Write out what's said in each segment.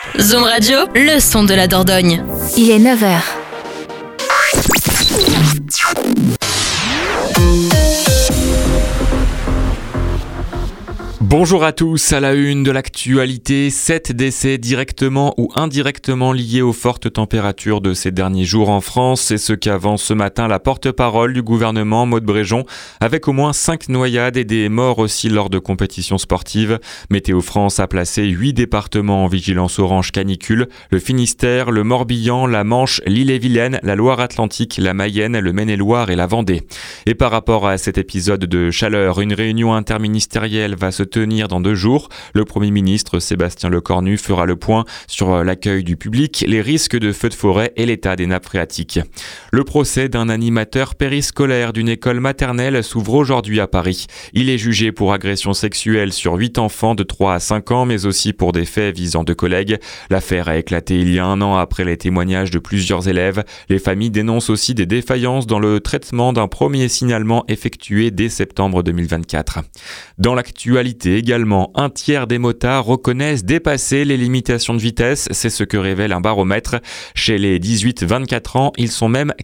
Zoom Radio, le son de la Dordogne. Il est 9h. Bonjour à tous, à la une de l'actualité, 7 décès directement ou indirectement liés aux fortes températures de ces derniers jours en France. C'est ce qu'avance ce matin la porte-parole du gouvernement, Maud Bréjon, avec au moins 5 noyades et des morts aussi lors de compétitions sportives. Météo France a placé 8 départements en vigilance orange canicule, le Finistère, le Morbihan, la Manche, l'Ille-et-Vilaine, la Loire-Atlantique, la Mayenne, le Maine-et-Loire et la Vendée. Et par rapport à cet épisode de chaleur, une réunion interministérielle va se tenir dans 2 jours. Le Premier ministre Sébastien Lecornu fera le point sur l'accueil du public, les risques de feux de forêt et l'état des nappes phréatiques. Le procès d'un animateur périscolaire d'une école maternelle s'ouvre aujourd'hui à Paris. Il est jugé pour agression sexuelle sur 8 enfants de 3 à 5 ans, mais aussi pour des faits visant 2 collègues. L'affaire a éclaté il y a 1 an après les témoignages de plusieurs élèves. Les familles dénoncent aussi des défaillances dans le traitement d'un premier signalement effectué dès septembre 2024. Dans l'actualité également, 1/3 des motards reconnaissent dépasser les limitations de vitesse. C'est ce que révèle un baromètre. Chez les 18-24 ans, ils sont même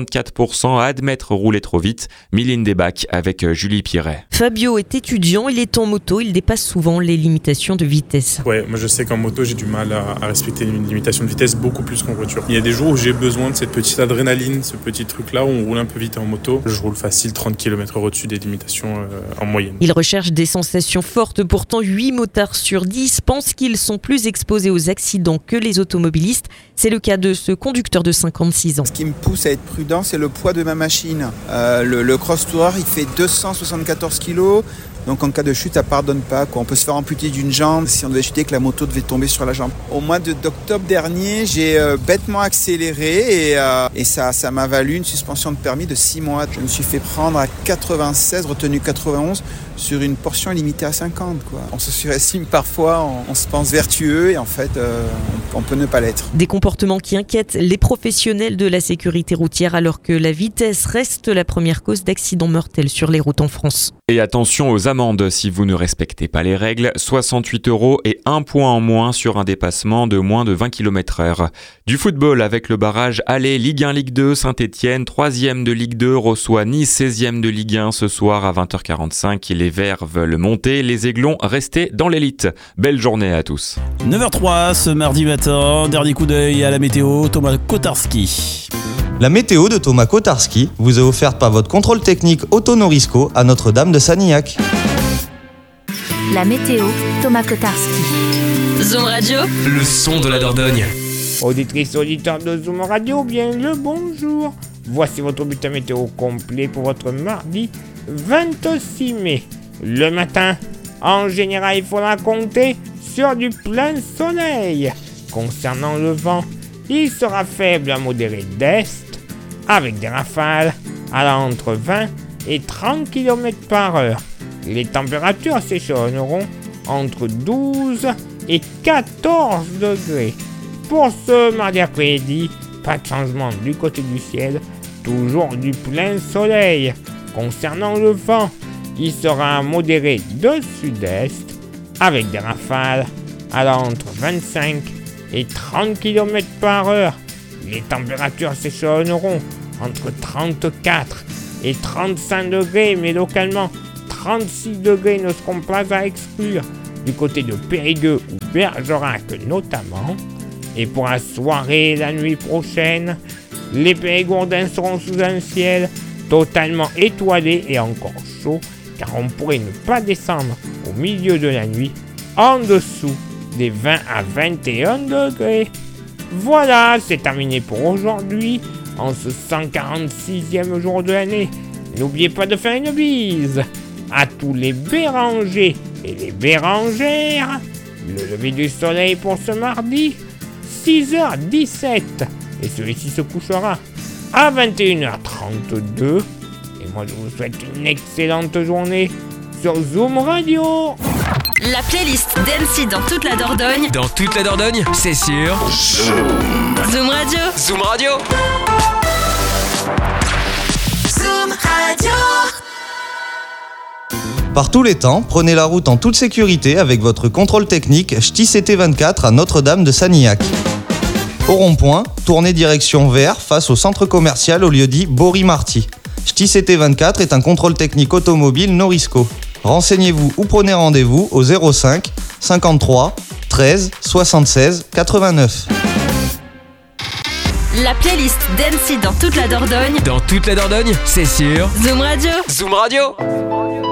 44% à admettre rouler trop vite. Mylène Desbacs avec Julie Pierret. Fabio est étudiant, il est en moto, il dépasse souvent les limitations de vitesse. Ouais, moi je sais qu'en moto j'ai du mal à respecter une limitation de vitesse beaucoup plus qu'en voiture. Il y a des jours où j'ai besoin de cette petite adrénaline, ce petit truc là où on roule un peu vite en moto. Je roule facile 30 km/h au-dessus des limitations en moyenne. Il recherche des sensations fortes, pourtant 8 motards sur 10 pensent qu'ils sont plus exposés aux accidents que les automobilistes. C'est le cas de ce conducteur de 56 ans. Ce qui me pousse à être prudent, c'est le poids de ma machine. Le Cross Tourer, il fait 274 kg. Donc en cas de chute, ça pardonne pas. On peut se faire amputer d'une jambe si on devait chuter, que la moto devait tomber sur la jambe. Au mois d'octobre dernier, j'ai bêtement accéléré et ça m'a valu une suspension de permis de 6 mois. Je me suis fait prendre à 96, retenu 91 sur une portion limitée à 50. On se surestime parfois, on se pense vertueux et en fait, on peut ne pas l'être. Des comportements qui inquiètent les professionnels de la sécurité routière alors que la vitesse reste la première cause d'accidents mortels sur les routes en France. Et attention aux amendes si vous ne respectez pas les règles, 68 € et 1 point en moins sur un dépassement de moins de 20 km/h. Du football avec le barrage aller Ligue 1 Ligue 2, Saint-Etienne, 3e de Ligue 2, reçoit Nice 16e de Ligue 1 ce soir à 20h45. Les Verts veulent monter, les Aiglons rester dans l'élite. Belle journée à tous. 9h03 ce mardi matin, dernier coup d'œil à la météo, Thomas Kotarski. La météo de Thomas Kotarski vous est offerte par votre contrôle technique Auto-Norisco à Notre-Dame de Sanilhac. La météo, Thomas Kotarski. Zoom Radio, le son de la Dordogne. Auditrices, auditeurs de Zoom Radio, bien le bonjour. Voici votre bulletin météo complet pour votre mardi 26 mai. Le matin, en général, il faudra compter sur du plein soleil. Concernant le vent, il sera faible à modéré d'est, avec des rafales allant entre 20 et 30 km/h. Les températures s'échelonneront entre 12 et 14 degrés. Pour ce mardi après-midi, pas de changement du côté du ciel, toujours du plein soleil. Concernant le vent, il sera modéré de sud-est, avec des rafales allant entre 25 et 30 km/h. Les températures s'échelonneront entre 34 et 35 degrés, mais localement 36 degrés ne seront pas à exclure du côté de Périgueux ou Bergerac notamment. Et pour la soirée et la nuit prochaine, les Périgourdins seront sous un ciel totalement étoilé et encore chaud, car on pourrait ne pas descendre au milieu de la nuit en dessous des 20 à 21 degrés. Voilà, c'est terminé pour aujourd'hui, en ce 146e jour de l'année. N'oubliez pas de faire une bise à tous les Bérangers et les Bérangères. Le lever du soleil pour ce mardi, 6h17. Et celui-ci se couchera à 21h32. Et moi, je vous souhaite une excellente journée sur Zoom Radio. la playlist d'Annecy dans toute la Dordogne. Dans toute la Dordogne, c'est sûr. Zoom Radio. Zoom Radio. Zoom Radio. Par tous les temps, prenez la route en toute sécurité avec votre contrôle technique Ch'ti CT24 à Notre-Dame de Sanilhac. Au rond-point, tournez direction vers face au centre commercial au lieu-dit Bory-Marty. Ch'ti CT24 est un contrôle technique automobile Norisco. Renseignez-vous ou prenez rendez-vous au 05 53 13 76 89. La playlist Dancy dans toute la Dordogne. Dans toute la Dordogne, c'est sûr. Zoom Radio. Zoom Radio.